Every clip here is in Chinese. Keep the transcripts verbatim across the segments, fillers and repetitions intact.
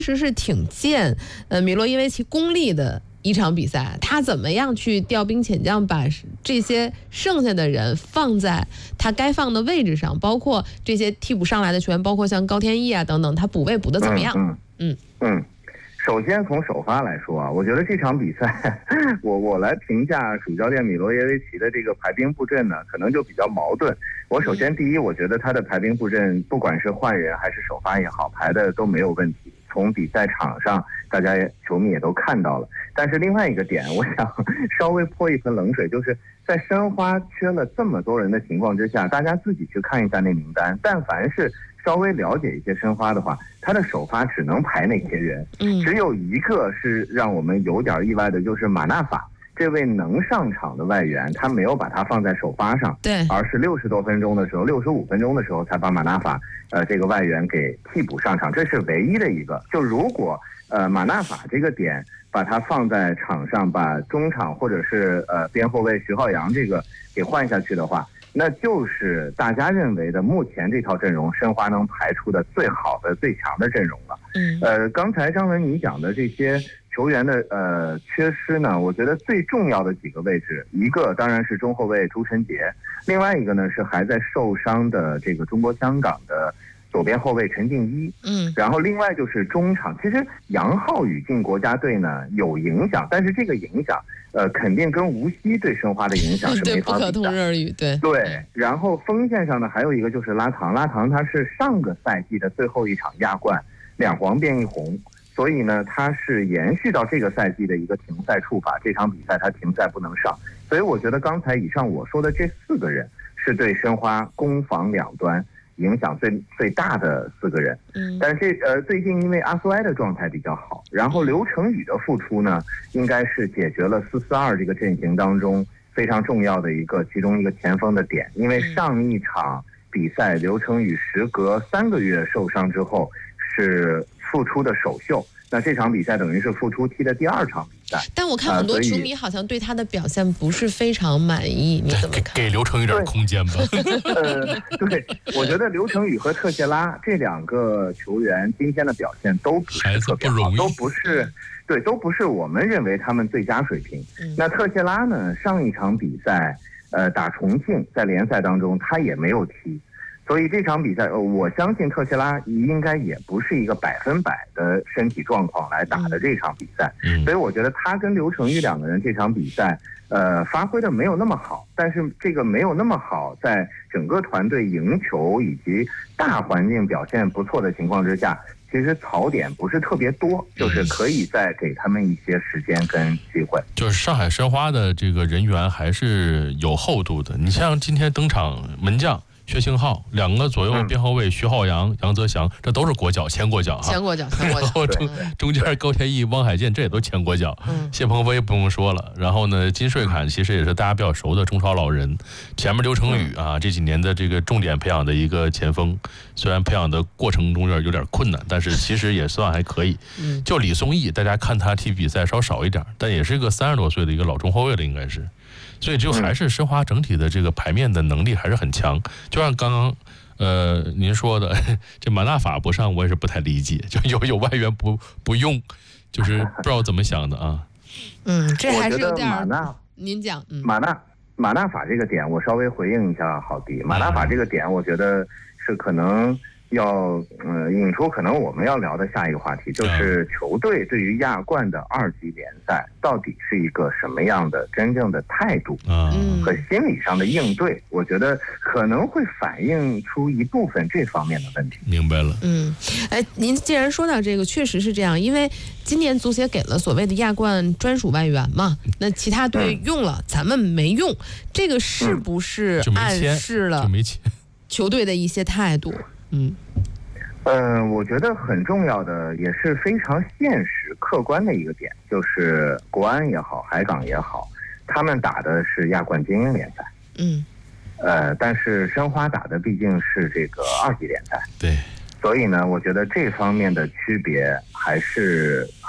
其实是挺见呃米洛耶维奇功力的一场比赛，他怎么样去调兵遣将，把这些剩下的人放在他该放的位置上，包括这些替补上来的球员，包括像高天意啊等等，他补位补的怎么样？ 嗯嗯嗯。首先从首发来说啊，我觉得这场比赛，我我来评价主教练米罗耶维奇的这个排兵布阵呢，可能就比较矛盾。我首先第一，我觉得他的排兵布阵，不管是换人还是首发也好，排的都没有问题。从比赛场上，大家球迷也都看到了。但是另外一个点，我想稍微泼一盆冷水，就是在申花缺了这么多人的情况之下，大家自己去看一下那名单，但凡是稍微了解一些申花的话，他的首发只能排那些人，嗯，只有一个是让我们有点意外的，就是马纳法这位能上场的外援，他没有把他放在首发上， 对， 而是六十多分钟的时候，六十五分钟的时候才把马纳法呃这个外援给替补上场，这是唯一的一个。就如果呃马纳法这个点把他放在场上，把中场或者是呃边后卫徐浩洋这个给换下去的话，那就是大家认为的目前这套阵容申花能排出的最好的最强的阵容了。嗯，呃，刚才张文你讲的这些球员的呃缺失呢，我觉得最重要的几个位置，一个当然是中后卫朱晨杰，另外一个呢是还在受伤的这个中国香港的左边后卫陈静一，嗯，然后另外就是中场，其实杨浩宇进国家队呢有影响，但是这个影响，呃，肯定跟无锡对申花的影响是没法比的， 对，不可同日而语，对对。然后锋线上呢，还有一个就是拉唐，拉唐他是上个赛季的最后一场亚冠两黄变一红，所以呢，他是延续到这个赛季的一个停赛处罚，这场比赛他停赛不能上，所以我觉得刚才以上我说的这四个人是对申花攻防两端影响最最大的四个人，嗯，但是呃，最近因为阿苏埃的状态比较好，然后刘成宇的复出呢，应该是解决了四四二这个阵型当中非常重要的一个其中一个前锋的点，因为上一场比赛刘成宇时隔三个月受伤之后是复出的首秀，那这场比赛等于是复出踢的第二场比赛。 但我看很多球迷好像对他的表现不是非常满意，你怎么看？ 给刘成宇点空间吧。 呃，对，我觉得刘成宇和特谢拉这两个球员今天的表现都不是特别好，都不是，对，都不是我们认为他们最佳水平。嗯、那特谢拉呢？上一场比赛，呃，打重庆在联赛当中他也没有踢。所以这场比赛，我相信特谢拉应该也不是一个百分百的身体状况来打的这场比赛，嗯、所以我觉得他跟刘成宇两个人这场比赛，呃，发挥的没有那么好，但是这个没有那么好，在整个团队赢球以及大环境表现不错的情况之下，其实槽点不是特别多，就是可以再给他们一些时间跟机会。 就是上海申花的这个人员还是有厚度的，你像今天登场门将薛星浩，两个左右边后卫徐浩洋、杨泽祥，这都是国脚，前国脚哈。 前国脚，前国脚。 然后中中间高天意、汪海建，这也都前国脚。嗯。谢鹏飞不用说了，然后呢，金穗坎其实也是大家比较熟的中超老人。前面刘成宇啊，这几年的这个重点培养的一个前锋，虽然培养的过程中有点有点困难，但是其实也算还可以。嗯。就李松义，大家看他踢比赛稍少一点，但也是一个三十多岁的一个老中后卫了，应该是。所以就还是申花整体的这个排面的能力还是很强，就像刚刚呃您说的，这马纳法不上我也是不太理解，就有有外援不不用，就是不知道怎么想的啊。 嗯，这还是有点马纳， 您讲，嗯， 马纳马纳法这个点，我稍微回应一下郝迪。马纳法这个点，我觉得是可能要呃引出可能我们要聊的下一个话题，就是球队对于亚冠的二级联赛到底是一个什么样的真正的态度和心理上的应对，我觉得可能会反映出一部分这方面的问题。 明白了。 嗯，哎，您既然说到这个，确实是这样，因为今年足协给了所谓的亚冠专属外援嘛，那其他队用了，嗯、咱们没用，这个是不是暗示了球队的一些态度？嗯， 呃，我觉得很重要的也是非常现实客观的一个点，就是国安也好，海港也好，他们打的是亚冠精英联赛，嗯，呃，但是申花打的毕竟是这个二级联赛， 对， 所以呢，我觉得这方面的区别还是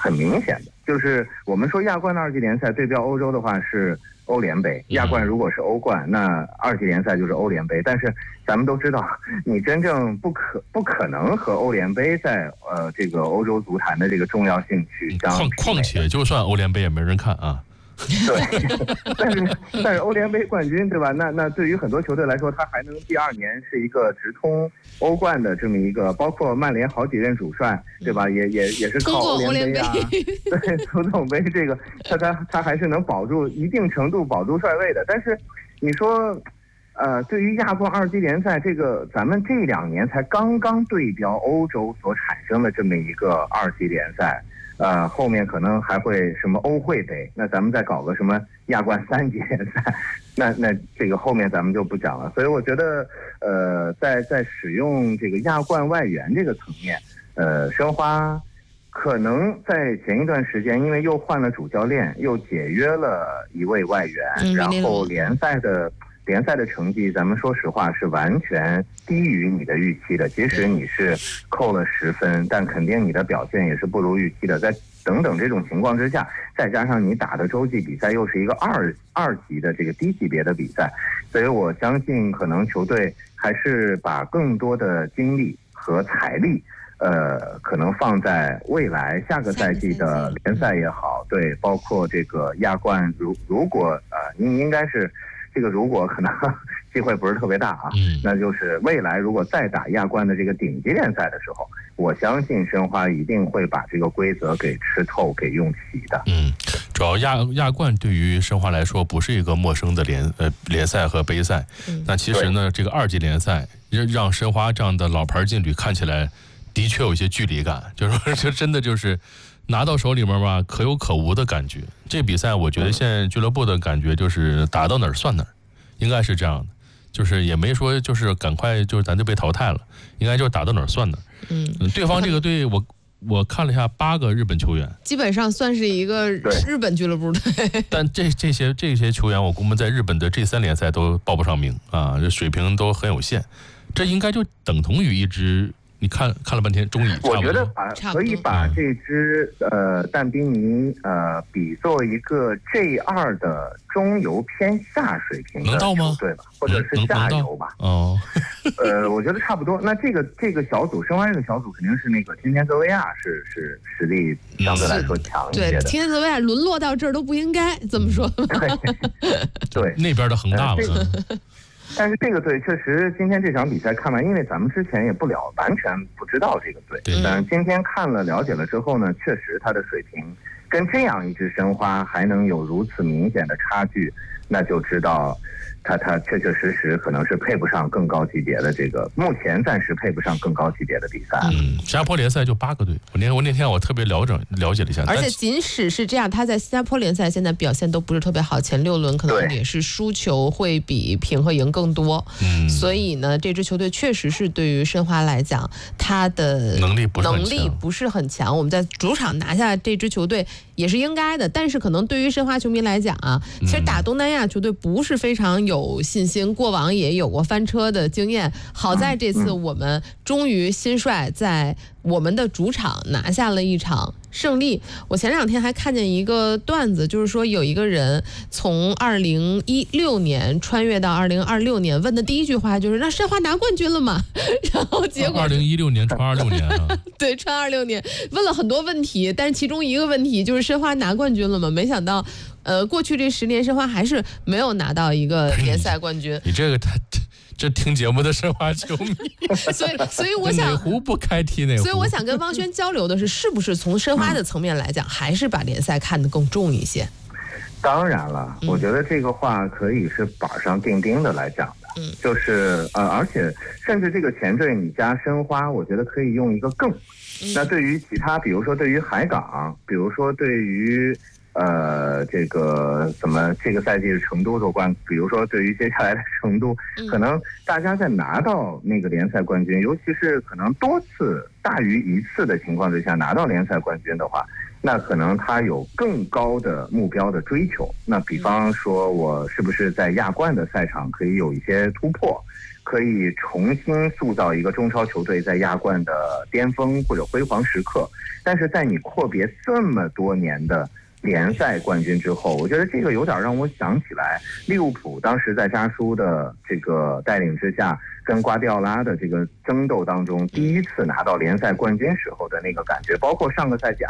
很明显的，就是我们说亚冠的二级联赛对标欧洲的话是欧联杯，亚冠如果是欧冠，那二级联赛就是欧联杯。但是咱们都知道，你真正不可不可能和欧联杯在呃这个欧洲足坛的这个重要性去相媲美。 况况且就算欧联杯也没人看啊。 对，但是但是欧联杯冠军对吧？那那对于很多球队来说，他还能第二年是一个直通欧冠的这么一个，包括曼联好几任主帅对吧？也也也是靠欧联杯啊，对，足总杯这个他他他还是能保住一定程度保住帅位的。但是你说，呃，对于亚冠二级联赛这个，咱们这两年才刚刚对标欧洲所产生的这么一个二级联赛。呃，后面可能还会什么欧会杯，那咱们再搞个什么亚冠三级联赛，那那这个后面咱们就不讲了。所以我觉得，呃，在在使用这个亚冠外援这个层面，呃，申花可能在前一段时间，因为又换了主教练，又解约了一位外援， 嗯、 然后联赛的。联赛的成绩，咱们说实话是完全低于你的预期的。即使你是扣了十分，但肯定你的表现也是不如预期的。在等等这种情况之下，再加上你打的洲际比赛又是一个二二级的这个低级别的比赛，所以我相信可能球队还是把更多的精力和财力，呃，可能放在未来下个赛季的联赛也好，对，包括这个亚冠，如如果呃，应应该是。这个如果可能机会不是特别大啊， 嗯， 那就是未来如果再打亚冠的这个顶级联赛的时候，我相信申花一定会把这个规则给吃透、给用齐的。 嗯，主要亚亚冠对于申花来说不是一个陌生的联呃联赛和杯赛，嗯，那其实呢，这个二级联赛让让申花这样的老牌劲旅看起来的确有一些距离感，就是说就真的就是。拿到手里面吧，可有可无的感觉。这比赛我觉得现在俱乐部的感觉就是打到哪儿算哪儿，应该是这样的，就是也没说就是赶快就是咱就被淘汰了，应该就是打到哪儿算哪儿。嗯，对方这个队我我看了一下，八个日本球员， 基本上算是一个日本俱乐部队。 但这这些这些球员，我估摸在日本的这三联赛都报不上名啊，这水平都很有限。这应该就等同于一支。你看看了半天，中乙， 我觉得把可以把这支呃但宾尼呃比作一个 J 二的中游偏下水平的球队吧，或者是下游吧。 哦， 呃，我觉得差不多。那这个这个小组，申花这个小组肯定是那个天天泽维亚是是实力相对来说强一些的。 对，天天泽维亚沦落到这儿都不应该这么说。 对， 那边的恒大了。 呃但是这个队确实，今天这场比赛看完，因为咱们之前也不了，完全不知道这个队。 对。 但是今天看了了解了之后呢，确实他的水平跟这样一支申花还能有如此明显的差距，那就知道他他确确实实可能是配不上更高级别的这个，目前暂时配不上更高级别的比赛。 嗯，新加坡联赛就八个队，我那我那天我特别了解了解了一下， 而且即使是这样，他在新加坡联赛现在表现都不是特别好，前六轮可能也是输球会比平和赢更多。嗯，所以呢，这支球队确实是对于申花来讲，他的能力不是能力不是很强。我们在主场拿下这支球队也是应该的，但是可能对于申花球迷来讲啊，其实打东南亚球队不是非常有信心，过往也有过翻车的经验。好在这次我们终于新帅在我们的主场拿下了一场胜利。我前两天还看见一个段子，就是说有一个人从二零一六年穿越到二零二六年，问的第一句话就是：“那申花拿冠军了吗？”然后结果二零一六年穿二六年啊， 对，穿二六年，问了很多问题，但是其中一个问题就是申花拿冠军了吗？没想到，呃，过去这十年申花还是没有拿到一个联赛冠军。 你这个他。这听节目的申花球迷， 所以所以我想哪壶不开提哪壶。 所以我想跟汪轩交流的是，是不是从申花的层面来讲，还是把联赛看得更重一些？ 当然了，我觉得这个话可以是板上钉钉的来讲的，嗯，就是呃，而且甚至这个前缀你加申花，我觉得可以用一个更。嗯、那对于其他，比如说对于海港，比如说对于。呃，这个怎么这个赛季的成都夺冠？比如说，对于接下来的成都，可能大家在拿到那个联赛冠军，尤其是可能多次大于一次的情况之下拿到联赛冠军的话， 那可能他有更高的目标的追求。那比方说，我是不是在亚冠的赛场可以有一些突破，可以重新塑造一个中超球队在亚冠的巅峰或者辉煌时刻？但是在你阔别这么多年的联赛冠军之后，我觉得这个有点让我想起来利物浦当时在扎叔的这个带领之下，跟瓜迪奥拉的这个争斗当中，第一次拿到联赛冠军时候的那个感觉，包括上个赛季